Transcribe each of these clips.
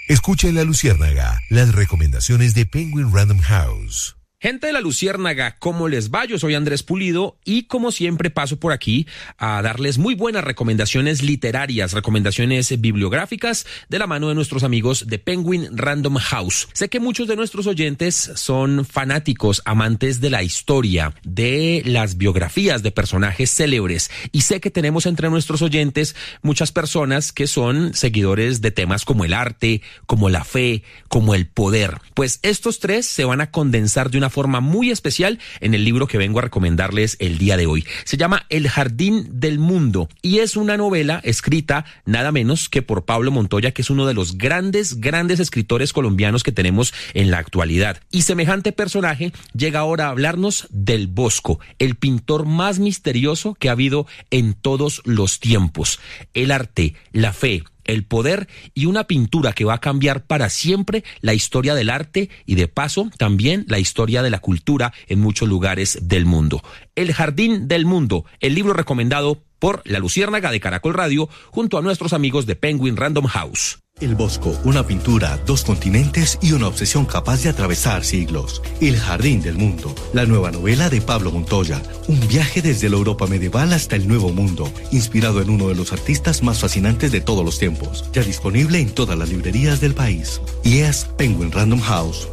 Escucha en La Luciérnaga las recomendaciones de Penguin Random House. Gente de La Luciérnaga, ¿cómo les va? Yo soy Andrés Pulido y como siempre paso por aquí a darles muy buenas recomendaciones literarias, recomendaciones bibliográficas de la mano de nuestros amigos de Penguin Random House. Sé que muchos de nuestros oyentes son fanáticos, amantes de la historia, de las biografías de personajes célebres, y sé que tenemos entre nuestros oyentes muchas personas que son seguidores de temas como el arte, como la fe, como el poder. Pues estos tres se van a condensar de una forma muy especial en el libro que vengo a recomendarles el día de hoy. Se llama El Jardín del Mundo y es una novela escrita nada menos que por Pablo Montoya, que es uno de los grandes escritores colombianos que tenemos en la actualidad. Y semejante personaje llega ahora a hablarnos del Bosco, el pintor más misterioso que ha habido en todos los tiempos. El arte, la fe, el poder y una pintura que va a cambiar para siempre la historia del arte y de paso también la historia de la cultura en muchos lugares del mundo. El Jardín del Mundo, el libro recomendado por La Luciérnaga de Caracol Radio junto a nuestros amigos de Penguin Random House. El Bosco, una pintura, 2 continentes y una obsesión capaz de atravesar siglos. El Jardín del Mundo, la nueva novela de Pablo Montoya. Un viaje desde la Europa medieval hasta el Nuevo Mundo, inspirado en uno de los artistas más fascinantes de todos los tiempos. Ya disponible en todas las librerías del país. Y es Penguin Random House.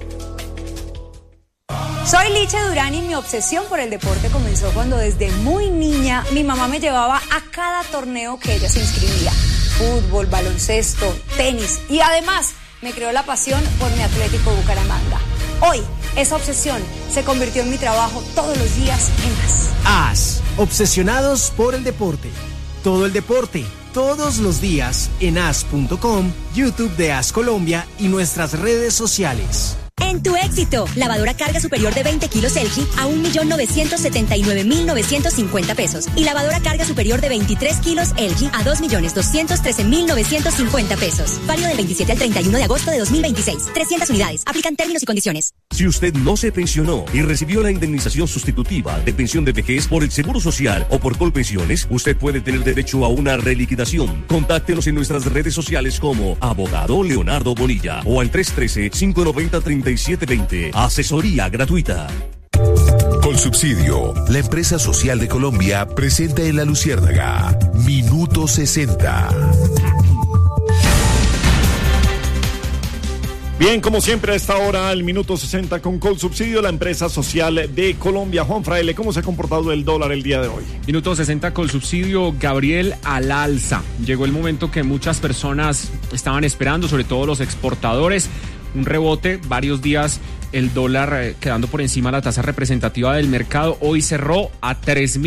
Soy Liche Durán y mi obsesión por el deporte comenzó cuando desde muy niña mi mamá me llevaba a cada torneo que ella se inscribía. Fútbol, baloncesto, tenis y además me creó la pasión por mi Atlético Bucaramanga. Hoy, esa obsesión se convirtió en mi trabajo todos los días en AS. AS, obsesionados por el deporte. Todo el deporte, todos los días en as.com, YouTube de AS Colombia y nuestras redes sociales. En tu éxito, lavadora carga superior de 20 kilos LG a 1.979.950 pesos y lavadora carga superior de 23 kilos LG a 2.213.950 pesos. Válido del 27 al 31 de agosto de 2026. 300 unidades. Aplican términos y condiciones. Si usted no se pensionó y recibió la indemnización sustitutiva de pensión de vejez por el Seguro Social o por Colpensiones, usted puede tener derecho a una reliquidación. Contáctenos en nuestras redes sociales como Abogado Leonardo Bonilla o al 313-590-3720. Asesoría gratuita. Colsubsidio, la empresa social de Colombia, presenta en La Luciérnaga Minuto 60. Bien, como siempre a esta hora, el Minuto 60 con Colsubsidio, la empresa social de Colombia. Juan Fraile, ¿cómo se ha comportado el dólar el día de hoy? Minuto 60 Colsubsidio, Gabriel, al alza. Llegó el momento que muchas personas estaban esperando, sobre todo los exportadores. Un rebote, varios días el dólar quedando por encima de la tasa representativa del mercado. Hoy cerró a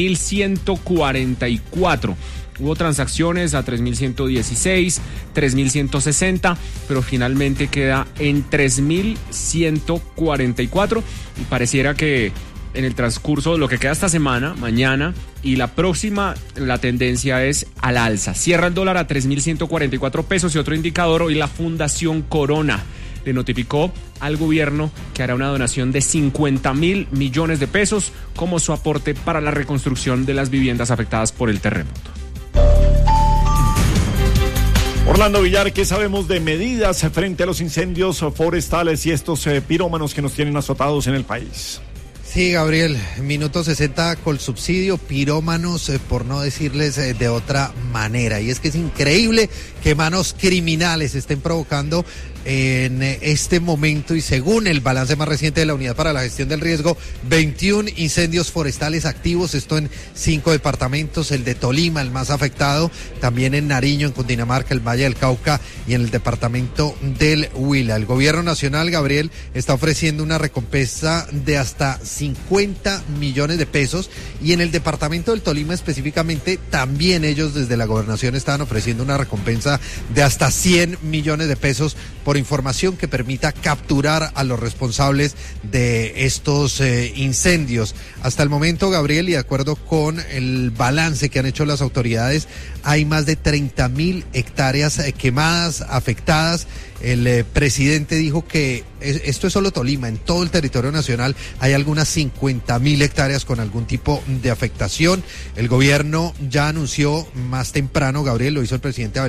3.144. Hubo transacciones a 3.116, 3.160, pero finalmente queda en 3.144 y pareciera que en el transcurso de lo que queda esta semana, mañana y la próxima, la tendencia es al alza. Cierra el dólar a 3.144 pesos y otro indicador, hoy la Fundación Corona le notificó al gobierno que hará una donación de 50.000 millones de pesos como su aporte para la reconstrucción de las viviendas afectadas por el terremoto. Orlando Villar, ¿qué sabemos de medidas frente a los incendios forestales y estos pirómanos que nos tienen azotados en el país? Sí, Gabriel, Minuto 60 Colsubsidio, pirómanos, por no decirles de otra manera. Y es que es increíble que manos criminales estén provocando en este momento, y según el balance más reciente de la Unidad para la Gestión del Riesgo, 21 incendios forestales activos, esto en 5 departamentos, el de Tolima, el más afectado, también en Nariño, en Cundinamarca, el Valle del Cauca y en el departamento del Huila. El gobierno nacional, Gabriel, está ofreciendo una recompensa de hasta 50 millones de pesos, y en el departamento del Tolima específicamente, también ellos desde la gobernación estaban ofreciendo una recompensa de hasta 100 millones de pesos por información que permita capturar a los responsables de estos incendios. Hasta el momento, Gabriel, y de acuerdo con el balance que han hecho las autoridades, hay más de 30.000 hectáreas quemadas, afectadas. El presidente dijo que esto es solo Tolima, en todo el territorio nacional hay algunas 50.000 hectáreas con algún tipo de afectación. El gobierno ya anunció más temprano, Gabriel, lo hizo el presidente